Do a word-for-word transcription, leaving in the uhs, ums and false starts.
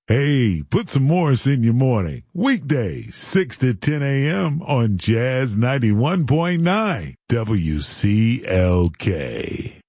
Hey, put some Morris in your morning. Weekdays, six to ten a.m. on Jazz ninety-one point nine W C L K.